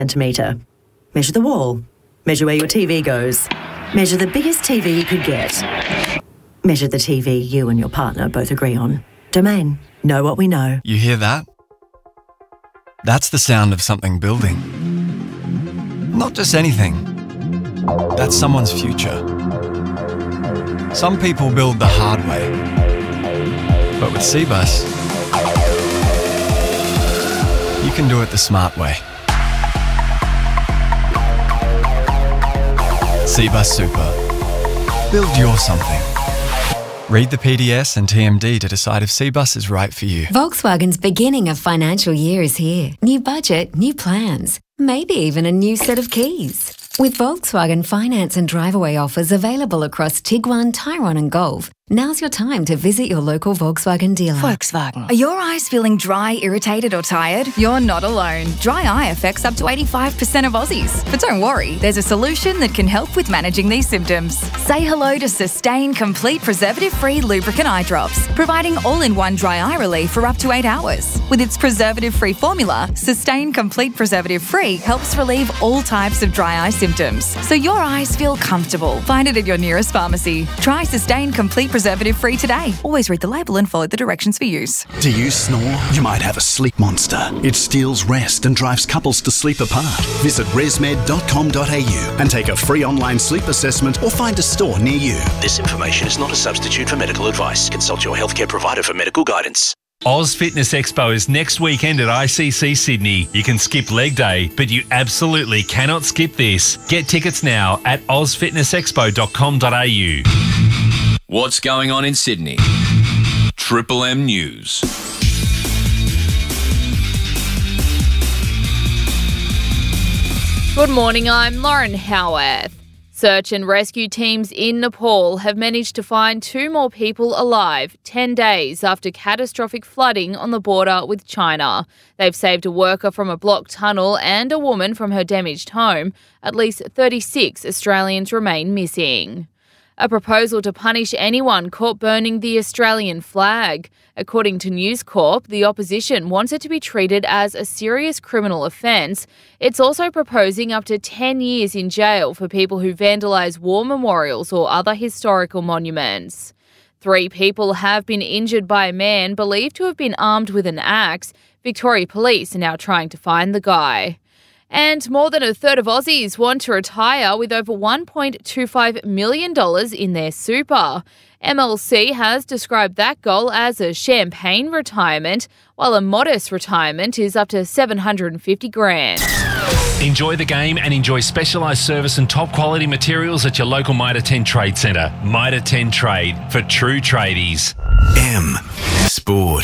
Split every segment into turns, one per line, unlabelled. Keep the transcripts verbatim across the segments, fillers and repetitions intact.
centimetre. Measure the wall. Measure where your T V goes. Measure the biggest T V you could get. Measure the T V you and your partner both agree on. Domain. Know what we know.
You hear that? That's the sound of something building. Not just anything. That's someone's future. Some people build the hard way. But with Cbus, you can do it the smart way. Cbus Super. Build your something. Read the P D S and T M D to decide if Cbus is right for you.
Volkswagen's beginning of financial year is here. New budget, new plans, maybe even a new set of keys. With Volkswagen finance and drive-away offers available across Tiguan, Tyrone and Golf, now's your time to visit your local Volkswagen dealer.
Volkswagen. Are your eyes feeling dry, irritated or tired? You're not alone. Dry eye affects up to eighty-five percent of Aussies. But don't worry, there's a solution that can help with managing these symptoms. Say hello to Sustain Complete Preservative-Free Lubricant Eye Drops, providing all-in-one dry eye relief for up to eight hours. With its preservative-free formula, Sustain Complete Preservative-Free helps relieve all types of dry eye symptoms, so your eyes feel comfortable. Find it at your nearest pharmacy. Try Sustain Complete Preservative-Free today. Always read the label and follow the directions for use.
Do you snore? You might have a sleep monster. It steals rest and drives couples to sleep apart. Visit resmed dot com dot a u and take a free online sleep assessment or find a store near you.
This information is not a substitute for medical advice. Consult your healthcare provider for medical guidance.
Oz Fitness Expo is next weekend at I C C Sydney. You can skip leg day, but you absolutely cannot skip this. Get tickets now at oz fitness expo dot com dot a u.
What's going on in Sydney? Triple M News.
Good morning, I'm Lauren Howarth. Search and rescue teams in Nepal have managed to find two more people alive ten days after catastrophic flooding on the border with China. They've saved a worker from a blocked tunnel and a woman from her damaged home. At least thirty-six Australians remain missing. A proposal to punish anyone caught burning the Australian flag. According to News Corp, the opposition wants it to be treated as a serious criminal offence. It's also proposing up to ten years in jail for people who vandalise war memorials or other historical monuments. Three people have been injured by a man believed to have been armed with an axe. Victoria Police are now trying to find the guy. And more than a third of Aussies want to retire with over one point two five million dollars in their super. M L C has described that goal as a champagne retirement, while a modest retirement is up to seven hundred fifty grand.
Enjoy the game and enjoy specialised service and top quality materials at your local Mitre ten Trade Centre. Mitre ten Trade, for true tradies.
M Sport.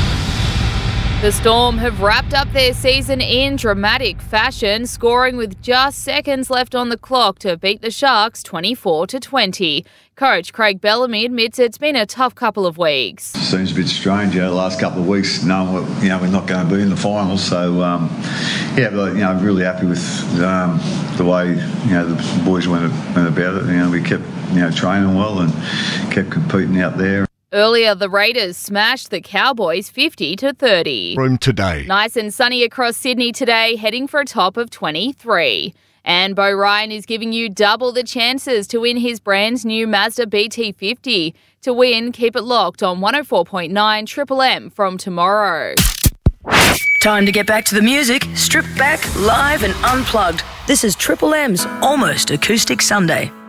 The Storm have wrapped up their season in dramatic fashion, scoring with just seconds left on the clock to beat the Sharks twenty-four to twenty. Coach Craig Bellamy admits it's been a tough couple of weeks.
Seems a bit strange, you know, the last couple of weeks, knowing what, you know, we're not going to be in the finals. So, um, yeah, but, you know, I'm really happy with um, the way, you know, the boys went, went about it. You know, we kept, you know, training well and kept competing out there.
Earlier, the Raiders smashed the Cowboys fifty to thirty.
Room today.
Nice and sunny across Sydney today, heading for a top of twenty-three. And Bo Ryan is giving you double the chances to win his brand new Mazda B T fifty. To win, keep it locked on one oh four point nine Triple M from tomorrow.
Time to get back to the music. Stripped back, live and unplugged. This is Triple M's Almost Acoustic Sunday.